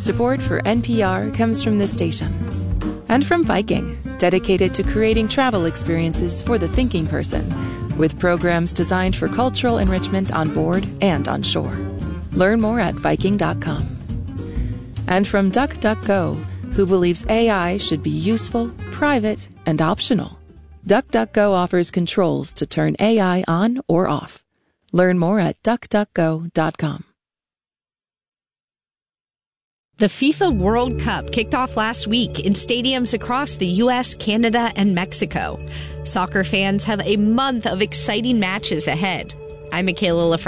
Support for NPR comes from this station. And from Viking, dedicated to creating travel experiences for the thinking person, with programs designed for cultural enrichment on board and on shore. Learn more at Viking.com. And from DuckDuckGo, who believes AI should be useful, private, and optional. DuckDuckGo offers controls to turn AI on or off. Learn more at DuckDuckGo.com. The FIFA World Cup kicked off last week in stadiums across the U.S., Canada, and Mexico. Soccer fans have a month of exciting matches ahead. I'm Michaela LaFrance.